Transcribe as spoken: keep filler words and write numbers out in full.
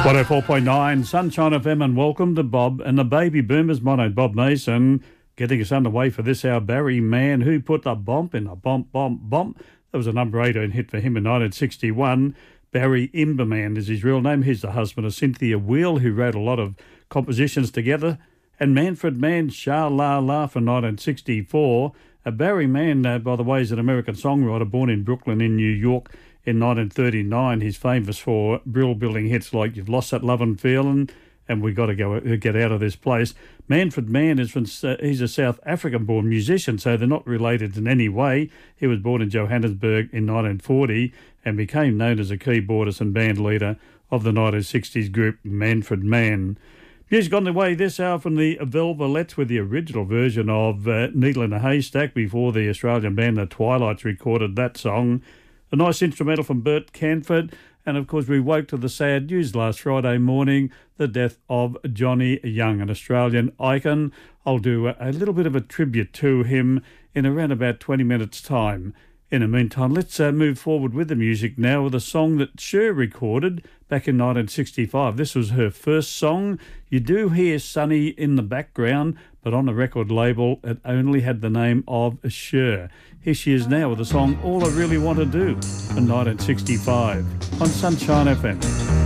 one oh four point nine Sunshine F M, and welcome to Bob and the Baby Boomers. My name's Bob Mason, getting us underway for this hour. Barry Mann, who put the bomp in a bomp, bomp, bomp. That was a number eighteen hit for him in nineteen sixty-one. Barry Imberman is his real name. He's the husband of Cynthia Weil, who wrote a lot of compositions together. And Manfred Mann, Sha La La for nineteen sixty-four. Uh, Barry Mann, uh, by the way, is an American songwriter born in Brooklyn in New York in nineteen thirty-nine. He's famous for brill-building hits like You've Lost That Lovin' Feelin' and We Got to Go Get Out of This Place. Manfred Mann is from, uh, he's a South African-born musician, so they're not related in any way. He was born in Johannesburg in nineteen forty and became known as a keyboardist and band leader of the nineteen sixties group Manfred Mann. Music on the way this hour from the Velvelettes with the original version of uh, Needle in a Haystack before the Australian band The Twilights recorded that song. A nice instrumental from Bert Canford. And, of course, we woke to the sad news last Friday morning, the death of Johnny Young, an Australian icon. I'll do a, a little bit of a tribute to him in around about twenty minutes' time. In the meantime, let's uh, move forward with the music now with a song that Cher recorded back in nineteen sixty-five. This was her first song. You do hear Sonny in the background, but on the record label, it only had the name of Cher. Here she is now with the song All I Really Want to Do in nineteen sixty-five on Sunshine F M.